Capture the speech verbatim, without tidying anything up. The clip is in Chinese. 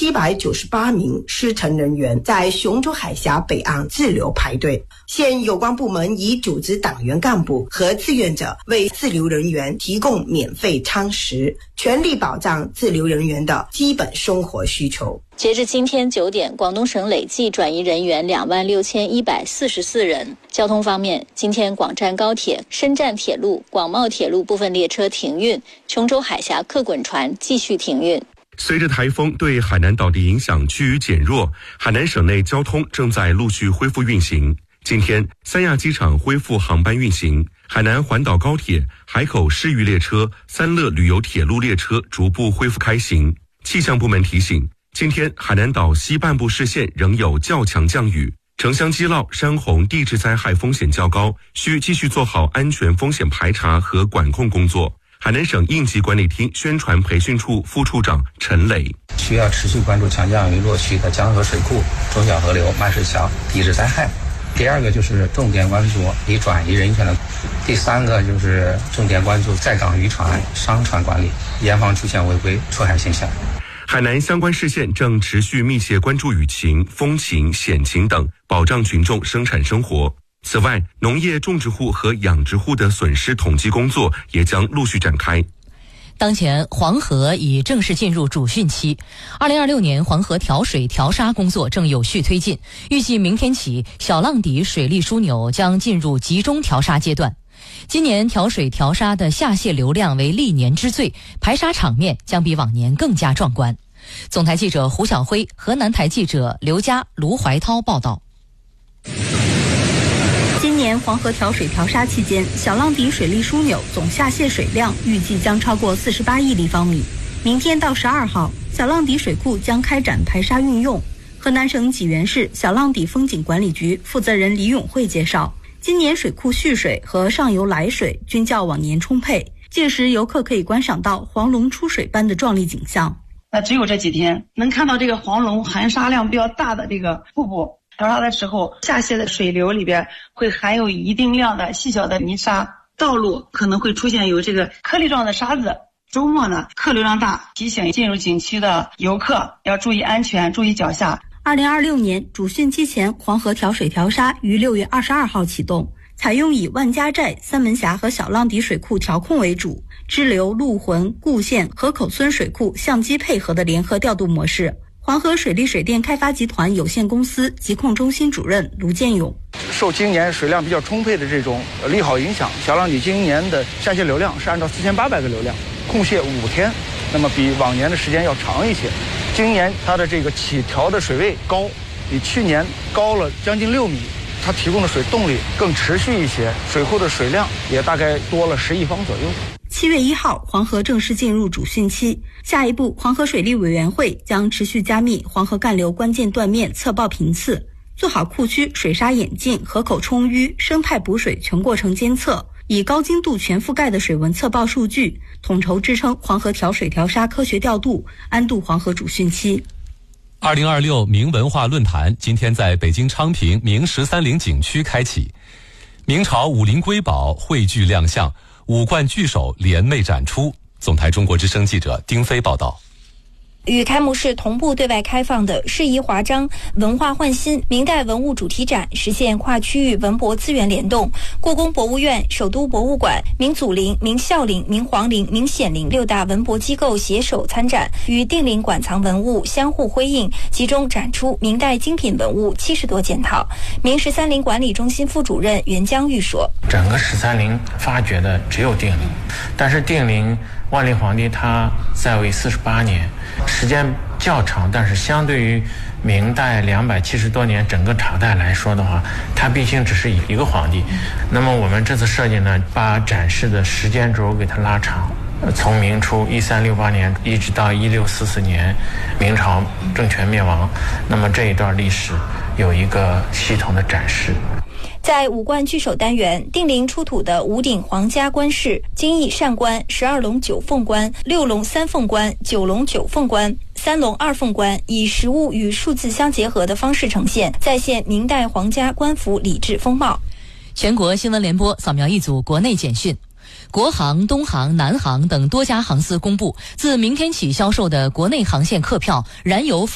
七百九十八名施乘人员在雄州海峡北岸滞留排队。现有关部门已组织党员干部和志愿者为滞留人员提供免费餐食，全力保障滞留人员的基本生活需求。 截至今天九点，广东省累计转移人员两万六千一百四十四人。交通方面，今天广湛高铁、深湛铁路、广茂铁路部分列车停运，琼州海峡客滚船继续停运。 随着台风对海南岛的影响趋于减弱，海南省内交通正在陆续恢复运行。今天，三亚机场恢复航班运行，海南环岛高铁、海口市域列车、三乐旅游铁路列车逐步恢复开行。气象部门提醒，今天海南岛西半部市县仍有较强降雨，城乡基涝、山洪地质灾害风险较高，需继续做好安全风险排查和管控工作。海南省应急管理厅宣传培训处副处长陈磊： 需要持续关注强降雨落区的江河水库、中小河流、漫水桥地质灾害。第二个就是重点关注已转移人员的，第三个就是重点关注在港渔船、商船管理，严防出现违规出海现象。 海南相关市县正持续密切关注雨情、风情、险情等，保障群众生产生活。此外，农业种植户和养殖户的损失统计工作也将陆续展开。 当前黄河已正式进入主汛期，二零二六年黄河调水调沙工作正有序推进，预计明天起小浪底水利枢纽将进入集中调沙阶段。今年调水调沙的下泄流量为历年之最，排沙场面将比往年更加壮观。总台记者胡晓辉，河南台记者刘佳、卢怀涛报道。 今年黄河调水调沙期间，小浪底水利枢纽总下泄水量预计将超过四十八亿立方米。明天到十二号，小浪底水库将开展排沙运用。河南省济源市小浪底风景管理局负责人李永慧介绍，今年水库蓄水和上游来水均较往年充沛，届时游客可以观赏到黄龙出水般的壮丽景象。 那只有这几天能看到这个黄龙含沙量比较大的这个瀑布。调沙的时候，下泄的水流里边会含有一定量的细小的泥沙，道路可能会出现有这个颗粒状的沙子。周末呢，客流量大，提醒进入景区的游客要注意安全，注意脚下。 二零二六年主汛期前，黄河调水调沙于六月二十二号启动，采用以万家寨、三门峡和小浪底水库调控为主，支流、陆浑、固县、河口村水库相机配合的联合调度模式。黄河水利水电开发集团有限公司疾控中心主任卢建勇： 受今年水量比较充沛的这种利好影响，小浪底今年的下泄流量是按照四千八百个流量，控泄五天，那么比往年的时间要长一些。今年它的这个起调的水位高，比去年高了将近六米，它提供的水动力更持续一些，水库的水量也大概多了十亿方左右。 七月一号，黄河正式进入主汛期。下一步，黄河水利委员会将持续加密黄河干流关键断面测报频次，做好库区水沙演进、河口充淤、生态补水全过程监测，以高精度全覆盖的水文测报数据，统筹支撑黄河调水调沙科学调度，安度黄河主汛期。 二零二六明文化论坛今天在北京昌平明十三陵景区开启，明朝武林瑰宝汇聚亮相，五冠巨手联袂展出。总台中国之声记者丁飞报道。 与开幕式同步对外开放的适宜华章文化焕新明代文物主题展，实现跨区域文博资源联动。故宫博物院、首都博物馆、明祖陵、明孝陵、明皇陵、明显陵六大文博机构携手参展，与定陵馆藏文物相互辉映，集中展出明代精品文物七十多件套。明十三陵管理中心副主任袁江玉说：“ 整个十三陵发掘的只有定陵，但是定陵万历皇帝他在位四十八年，时间较长，但是相对于明代两百七十多年整个朝代来说的话，它毕竟只是一个皇帝。那么我们这次设计呢，把展示的时间轴给它拉长，从明初一三六八年一直到一六四四年，明朝政权灭亡，那么这一段历史有一个系统的展示。” 在五冠巨手单元，定陵出土的五顶皇家冠饰、金翼扇冠、十二龙九凤冠、六龙三凤冠、九龙九凤冠、三龙二凤冠，以实物与数字相结合的方式呈现，再现明代皇家官服礼制风貌。 全国新闻联播扫描一组国内简讯。国航、东航、南航等多家航司公布，自明天起销售的国内航线客票燃油